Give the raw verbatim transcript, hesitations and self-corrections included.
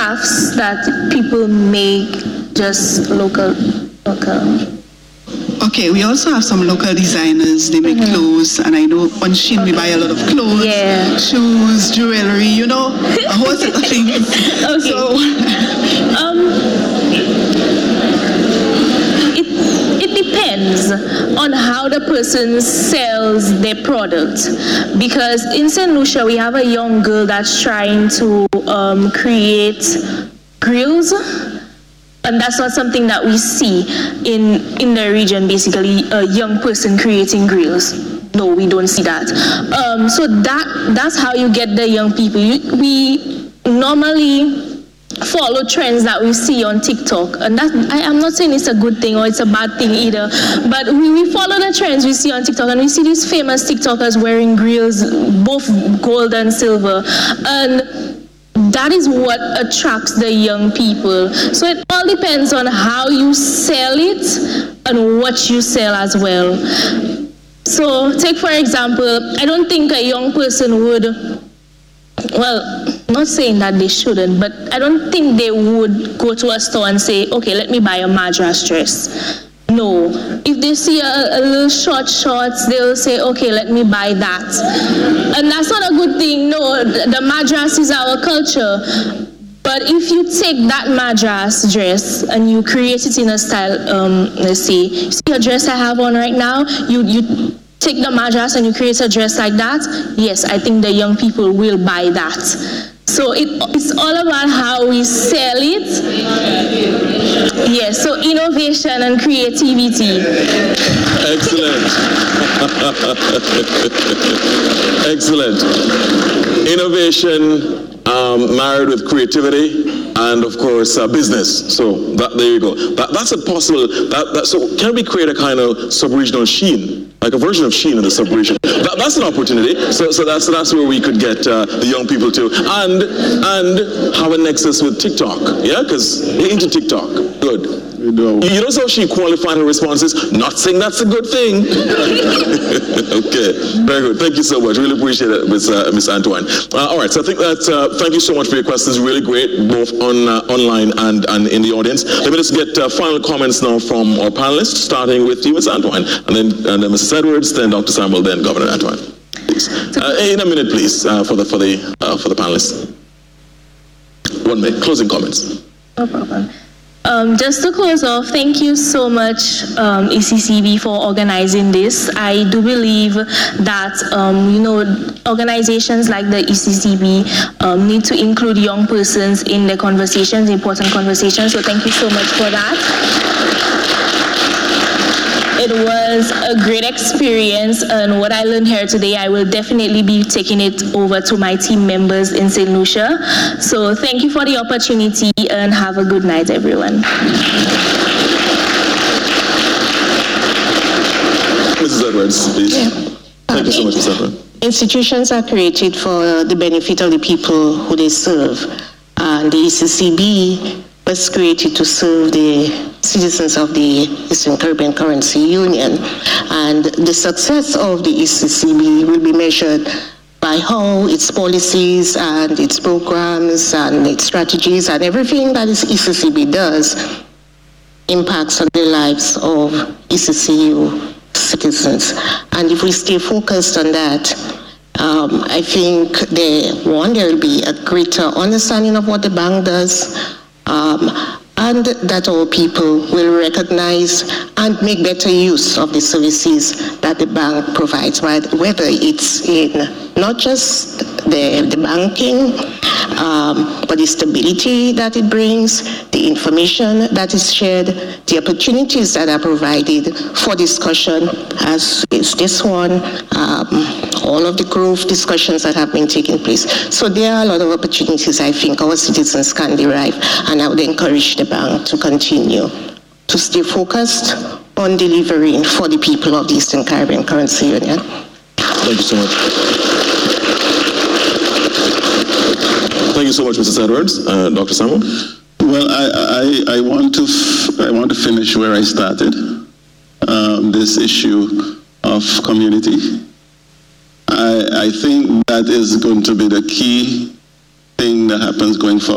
crafts that people make just local, local. Okay, we also have some local designers. They make mm-hmm. clothes, and I know on Shein we buy a lot of clothes, yeah. shoes, jewelry, you know, a whole set of things. Okay. So, um, it it depends on how the person sells their product, because in Saint Lucia we have a young girl that's trying to um, create grills. And that's not something that we see in, in the region, basically, a young person creating grills. No, we don't see that. Um, so that that's how you get the young people. You, we normally follow trends that we see on TikTok. And that, I, I'm not saying it's a good thing or it's a bad thing either, but we, we follow the trends we see on TikTok, and we see these famous TikTokers wearing grills, both gold and silver. And that is what attracts the young people. So it all depends on how you sell it and what you sell as well. So take for example, I don't think a young person would, well, not saying that they shouldn't, but I don't think they would go to a store and say, okay, let me buy a Madras dress. No. If they see a, a little short shorts, they'll say, okay, let me buy that. And that's not a good thing. No, the, the Madras is our culture. But if you take that Madras dress and you create it in a style, um, let's see, see a dress I have on right now, you, you take the Madras and you create a dress like that, yes, I think the young people will buy that. So it, it's all about how we sell it. Yes, so innovation and creativity. Excellent. Excellent. Innovation um, married with creativity and, of course, uh, business. So that, there you go. That, that's a possible, that, that, so can we create a kind of sub-regional Shein? Like a version of Shein in the sub-region. That, that's an opportunity. So, so that's that's where we could get uh, the young people to, and and have a nexus with TikTok. Yeah, because you're into TikTok. Good. You know. You know how she qualified her responses. Not saying that's a good thing. Okay, very good. Thank you so much. Really appreciate it, Miss uh, Miss Antoine. Uh, all right. So I think that uh, thank you so much for your questions. Really great, both on uh, online and and in the audience. Let me just get uh, final comments now from our panelists, starting with you, Miss Antoine, and then and then Missus Edwards, then Doctor Samuel, then Governor Antoine. Please, uh, in a minute, please, uh, for the for the uh, for the panelists. One minute. Closing comments. No problem. Um, just to close off, thank you so much, um, E C C B, for organizing this. I do believe that, um, you know, organizations like the E C C B um, need to include young persons in the conversations, important conversations. So thank you so much for that. It was a great experience, and what I learned here today, I will definitely be taking it over to my team members in Saint Lucia. So thank you for the opportunity, and have a good night, everyone. Missus Edwards, please. Yeah. Thank you so much, Miz Edwards. Institutions are created for the benefit of the people who they serve, and the E C C B was created to serve the citizens of the Eastern Caribbean Currency Union. And the success of the E C C B will be measured by how its policies and its programs and its strategies and everything that is E C C B does impacts on the lives of E C C U citizens. And if we stay focused on that, um, I think there, one, there will be a greater understanding of what the bank does, Um, and that our people will recognize and make better use of the services that the bank provides, right? Whether it's in not just the, the banking, um, but the stability that it brings, the information that is shared, the opportunities that are provided for discussion, as is this one, um, all of the growth discussions that have been taking place. So there are a lot of opportunities I think our citizens can derive, and I would encourage the bank to continue to stay focused on delivering for the people of the Eastern Caribbean Currency Union. Thank you so much. Thank you so much, Missus Edwards. Uh, Doctor Samuel? Well, I, I, I, want to f- I want to finish where I started, um, this issue of community. I, I think that is going to be the key thing that happens going forward.